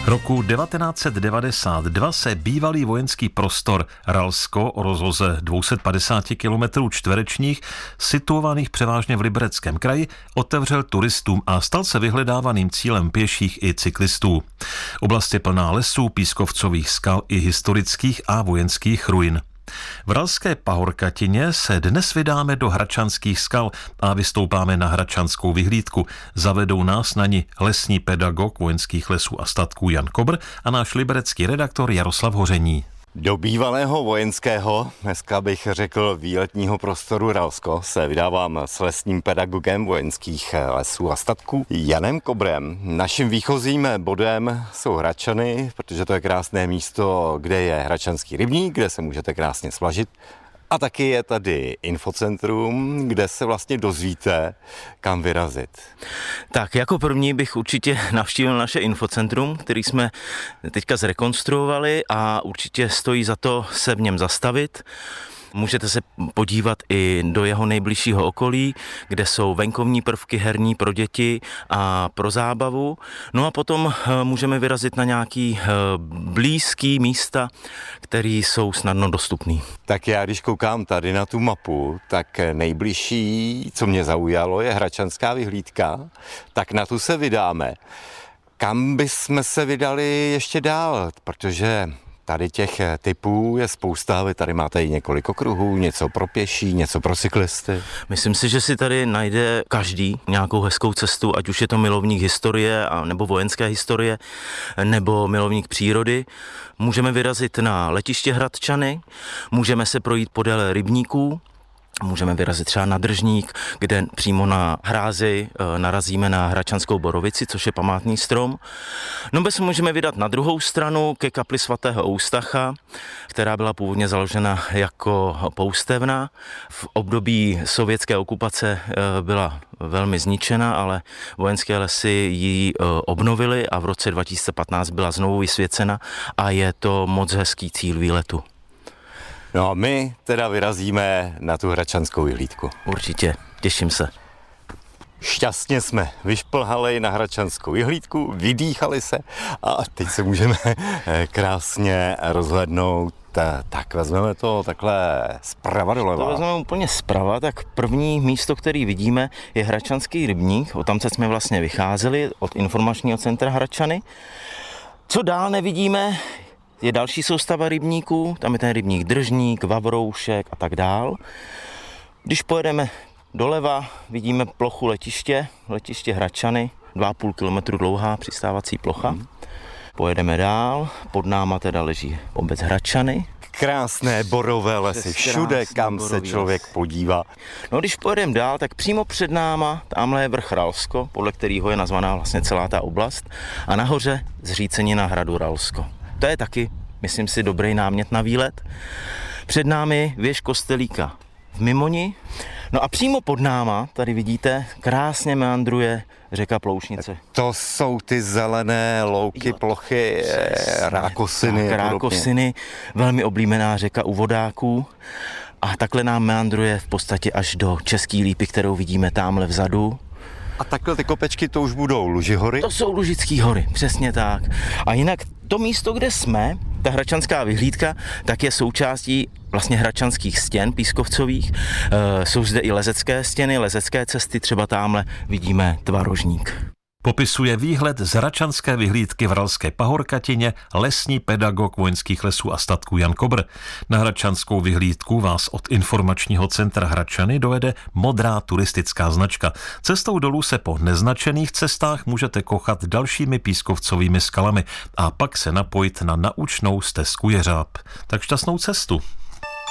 Roku 1992 se bývalý vojenský prostor Ralsko o rozloze 250 km čtverečních, situovaných převážně v Libereckém kraji, otevřel turistům a stal se vyhledávaným cílem pěších i cyklistů. Oblast je plná lesů, pískovcových skal i historických a vojenských ruin. V Ralské pahorkatině se dnes vydáme do Hradčanských skal a vystoupáme na Hradčanskou vyhlídku. Zavedou nás na ni lesní pedagog Vojenských lesů a statků Jan Kobr a náš liberecký redaktor Jaroslav Hoření. Do bývalého vojenského, dneska bych řekl výletního prostoru Ralsko, se vydávám s lesním pedagogem Vojenských lesů a statků Janem Kobrem. Naším výchozím bodem jsou Hradčany, protože to je krásné místo, kde je Hradčanský rybník, kde se můžete krásně svažit. A taky je tady infocentrum, kde se vlastně dozvíte, kam vyrazit. Tak jako první bych určitě navštívil naše infocentrum, který jsme teďka zrekonstruovali a určitě stojí za to se v něm zastavit. Můžete se podívat i do jeho nejbližšího okolí, kde jsou venkovní prvky herní pro děti a pro zábavu. No a potom můžeme vyrazit na nějaký blízký místa, které jsou snadno dostupné. Tak já, když koukám tady na tu mapu, tak nejbližší, co mě zaujalo, je Hradčanská vyhlídka, tak na tu se vydáme. Kam bychom se vydali ještě dál, protože tady těch typů je spousta, vy tady máte i několik okruhů, něco pro pěší, něco pro cyklisty. Myslím si, že si tady najde každý nějakou hezkou cestu, ať už je to milovník historie, nebo vojenské historie, nebo milovník přírody. Můžeme vyrazit na letiště Hradčany, můžeme se projít podél rybníků, můžeme vyrazit třeba na Držník, kde přímo na hrázi narazíme na Hradčanskou borovici, což je památný strom. No bez můžeme vydat na druhou stranu ke kapli svatého Eustacha, která byla původně založena jako poustevna. V období sovětské okupace byla velmi zničena, ale vojenské lesy ji obnovily a v roce 2015 byla znovu vysvěcena a je to moc hezký cíl výletu. No a my teda vyrazíme na tu Hradčanskou vyhlídku. Určitě, těším se. Šťastně jsme vyšplhali na Hradčanskou vyhlídku, vydýchali se a teď se můžeme krásně rozhlédnout. Tak vezmeme to takhle zprava doleva. To vezmeme úplně zprava, tak první místo, který vidíme, je Hradčanský rybník. Odtamtud jsme vlastně vycházeli od informačního centra Hradčany. Co dál nevidíme, je další soustava rybníků, tam je ten rybník Držník, Vavroušek a tak dál. Když pojedeme doleva, vidíme plochu letiště Hradčany, 2,5 kilometru dlouhá přistávací plocha. Pojedeme dál, pod náma teda leží obec Hradčany. Krásné borové lesy, všude, kam se člověk podívá. No když pojedeme dál, tak přímo před náma, tamhle je vrch Ralsko, podle kterého je nazvaná vlastně celá ta oblast, a nahoře zřícenina hradu Ralsko. To je taky, myslím si, dobrý námět na výlet. Před námi věž kostelíka v Mimoni. No a přímo pod náma, tady vidíte, krásně meandruje řeka Ploušnice. To jsou ty zelené louky, plochy, rákosiny. Tak, rákosiny, velmi oblíbená řeka u vodáků. A takhle nám meandruje v podstatě až do České Lípy, kterou vidíme tamhle vzadu. A takhle ty kopečky, to už budou Lužihory? To jsou Lužický hory, přesně tak. A jinak to místo, kde jsme, ta Hradčanská vyhlídka, tak je součástí vlastně hradčanských stěn pískovcových. Jsou zde i lezecké stěny, lezecké cesty, třeba tamhle vidíme Tvarožník. Popisuje výhled z Hradčanské vyhlídky v Ralské pahorkatině lesní pedagog Vojenských lesů a statků Jan Kobr. Na Hradčanskou vyhlídku vás od informačního centra Hradčany dovede modrá turistická značka. Cestou dolů se po neznačených cestách můžete kochat dalšími pískovcovými skalami a pak se napojit na naučnou stezku Jeřáb. Tak šťastnou cestu.